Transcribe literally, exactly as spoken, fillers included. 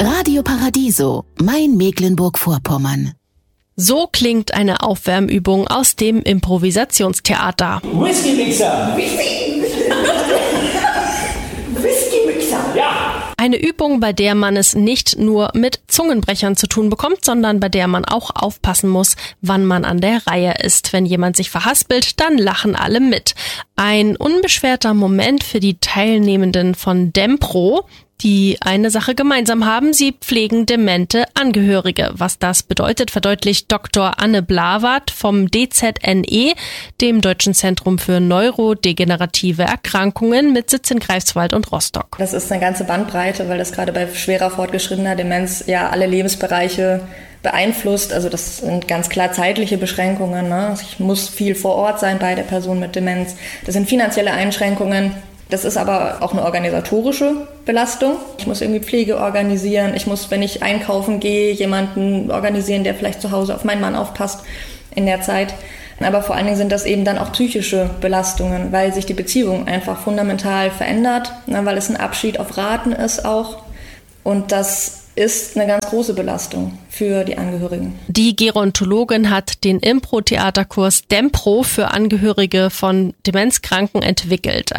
Radio Paradiso, mein Mecklenburg-Vorpommern. So klingt eine Aufwärmübung aus dem Improvisationstheater. Whisky-Mixer! Whisky-Mixer! Ja! Eine Übung, bei der man es nicht nur mit Zungenbrechern zu tun bekommt, sondern bei der man auch aufpassen muss, wann man an der Reihe ist. Wenn jemand sich verhaspelt, dann lachen alle mit. Ein unbeschwerter Moment für die Teilnehmenden von Dempro, die eine Sache gemeinsam haben: sie pflegen demente Angehörige. Was das bedeutet, verdeutlicht Doktor Anne Blawat vom D Z N E, dem Deutschen Zentrum für neurodegenerative Erkrankungen mit Sitz in Greifswald und Rostock. Das ist eine ganze Bandbreite, weil das gerade bei schwerer fortgeschrittener Demenz ja alle Lebensbereiche beeinflusst. Also das sind ganz klar zeitliche Beschränkungen, ne? Ich muss viel vor Ort sein bei der Person mit Demenz. Das sind finanzielle Einschränkungen. Das ist aber auch eine organisatorische Belastung. Ich muss irgendwie Pflege organisieren. Ich muss, wenn ich einkaufen gehe, jemanden organisieren, der vielleicht zu Hause auf meinen Mann aufpasst in der Zeit. Aber vor allen Dingen sind das eben dann auch psychische Belastungen, weil sich die Beziehung einfach fundamental verändert, weil es ein Abschied auf Raten ist auch. Und das ist eine ganz große Belastung für die Angehörigen. Die Gerontologin hat den Impro-Theaterkurs Dempro für Angehörige von Demenzkranken entwickelt.